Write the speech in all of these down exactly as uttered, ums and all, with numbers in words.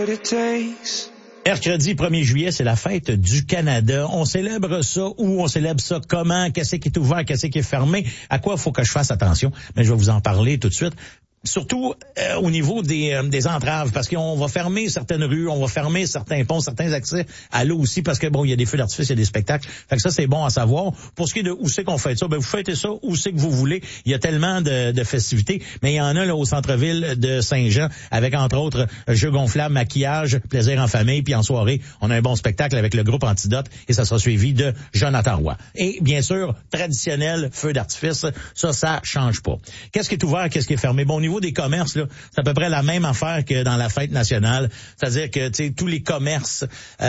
what it takes. Mercredi premier juillet, c'est la fête du Canada. On célèbre ça où? On célèbre ça comment? Qu'est-ce qui est ouvert? Qu'est-ce qui est fermé? À quoi il faut que je fasse attention? Mais je vais vous en parler tout de suite. Surtout euh, au niveau des, euh, des entraves, parce qu'on va fermer certaines rues, on va fermer certains ponts, certains accès à l'eau aussi, parce que bon, il y a des feux d'artifice, il y a des spectacles. Fait que ça, c'est bon à savoir. Pour ce qui est de où c'est qu'on fait ça, ben vous fêtez ça où c'est que vous voulez. Il y a tellement de, de festivités, mais il y en a là au centre-ville de Saint-Jean, avec entre autres jeux gonflables, maquillage, plaisir en famille, puis en soirée, on a un bon spectacle avec le groupe Antidote, et ça sera suivi de Jonathan Roy. Et bien sûr, traditionnel feu d'artifice, ça, ça change pas. Qu'est-ce qui est ouvert, qu'est-ce qui est fermé? Bon, au niveau des commerces, là, c'est à peu près la même affaire que dans la fête nationale. C'est-à-dire que tu sais, tous les commerces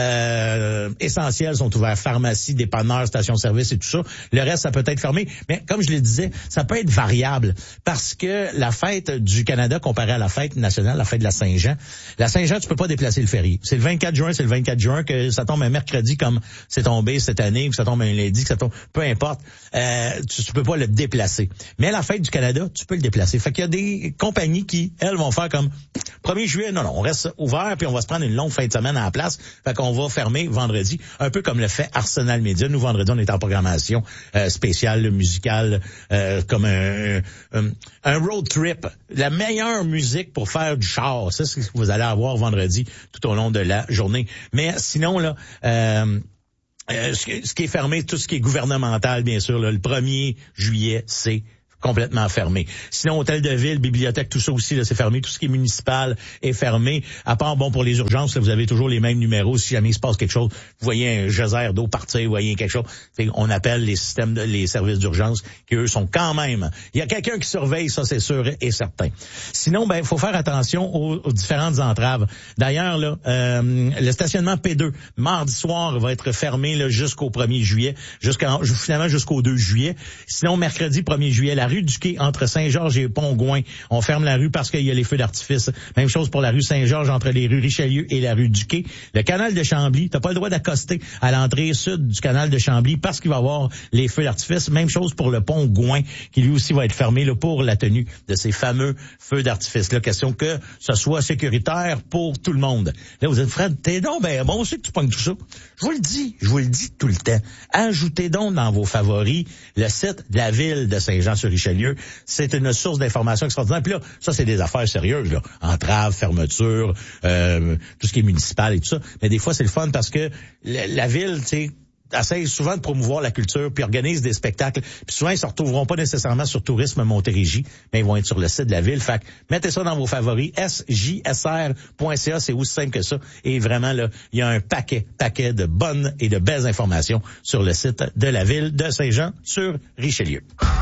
euh, essentiels sont ouverts. Pharmacie, dépanneurs, stations-service et tout ça. Le reste, ça peut être fermé. Mais comme je le disais, ça peut être variable. Parce que la fête du Canada, comparée à la fête nationale, la fête de la Saint-Jean, la Saint-Jean, tu peux pas déplacer le férié. C'est le vingt-quatre juin, c'est le vingt-quatre juin, que ça tombe un mercredi comme c'est tombé cette année, que ça tombe un lundi, que ça tombe, peu importe, euh, tu, tu peux pas le déplacer. Mais la fête du Canada, tu peux le déplacer. Fait qu'il y a des compagnies qui, elles, vont faire comme premier juillet, non, non, on reste ouvert, puis on va se prendre une longue fin de semaine à la place. Fait qu'on va fermer vendredi, un peu comme le fait Arsenal Media. Nous, vendredi, on est en programmation euh, spéciale, musicale, euh, comme un, un, un road trip. La meilleure musique pour faire du char, c'est ce que vous allez avoir vendredi tout au long de la journée. Mais sinon, là... Euh, euh, ce, ce qui est fermé, tout ce qui est gouvernemental, bien sûr, là, le premier juillet, c'est complètement fermé. Sinon, hôtel de ville, bibliothèque, tout ça aussi, là, c'est fermé. Tout ce qui est municipal est fermé. À part, bon, pour les urgences, là, vous avez toujours les mêmes numéros. Si jamais il se passe quelque chose, vous voyez un geyser d'eau partir, vous voyez quelque chose. On appelle les systèmes, de, les services d'urgence, qui eux sont quand même... Il y a quelqu'un qui surveille, ça, c'est sûr et certain. Sinon, ben, il faut faire attention aux, aux différentes entraves. D'ailleurs, là, euh, le stationnement P deux, mardi soir, va être fermé là, jusqu'au premier juillet, jusqu'à finalement jusqu'au deux juillet. Sinon, mercredi premier juillet, la rue du Quai entre Saint-Georges et Pont-Gouin. On ferme la rue parce qu'il y a les feux d'artifice. Même chose pour la rue Saint-Georges entre les rues Richelieu et la rue du Quai. Le canal de Chambly, t'as pas le droit d'accoster à l'entrée sud du canal de Chambly parce qu'il va y avoir les feux d'artifice. Même chose pour le Pont-Gouin qui lui aussi va être fermé là, pour la tenue de ces fameux feux d'artifice. La question que ce soit sécuritaire pour tout le monde. Là, vous êtes Fred, t'es donc ben bon, on sait que tu pognes tout ça. Je vous le dis, je vous le dis tout le temps. Ajoutez donc dans vos favoris le site de la ville de Saint-Jean-sur-Richelieu. C'est une source d'information extraordinaire. Puis là, ça, c'est des affaires sérieuses, là. Entraves, fermeture, euh, tout ce qui est municipal et tout ça. Mais des fois, c'est le fun parce que la, la ville, tu sais, essaye souvent de promouvoir la culture, puis organise des spectacles. Puis souvent, ils se retrouveront pas nécessairement sur Tourisme Montérégie, mais ils vont être sur le site de la ville. Fait que mettez ça dans vos favoris. S J S R point C A, c'est aussi simple que ça. Et vraiment, là, il y a un paquet, paquet de bonnes et de belles informations sur le site de la ville de Saint-Jean sur Richelieu.